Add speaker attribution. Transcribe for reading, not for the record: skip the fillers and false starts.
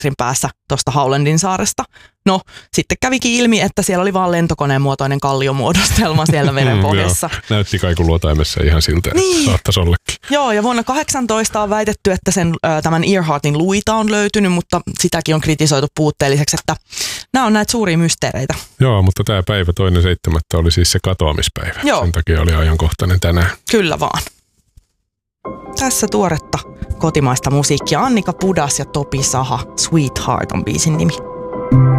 Speaker 1: kilometrin päässä tuosta Howlandin saaresta. No, sitten kävikin ilmi, että siellä oli vaan lentokoneen muotoinen kalliomuodostelma siellä merenpohjassa.
Speaker 2: Näytti kaikuluotaimessa ihan siltä, että saattaisi ollakin.
Speaker 1: Joo, ja vuonna 2018 on väitetty, että tämän Earhartin luita on löytynyt, mutta sitäkin on kritisoitu puutteelliseksi, että nämä on näitä suuria mysteereitä.
Speaker 2: Joo, mutta tämä päivä 2.7. oli siis se katoamispäivä.
Speaker 1: Joo.
Speaker 2: Sen takia oli ajankohtainen tänään.
Speaker 1: Kyllä vaan. Tässä tuoretta kotimaista musiikkia. Annika Pudas ja Topi Saha. Sweetheart on biisin nimi.